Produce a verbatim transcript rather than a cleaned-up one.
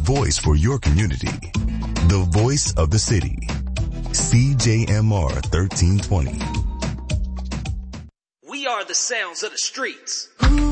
voice for your community. The voice of the city. C J M R thirteen twenty. We are the sounds of the streets.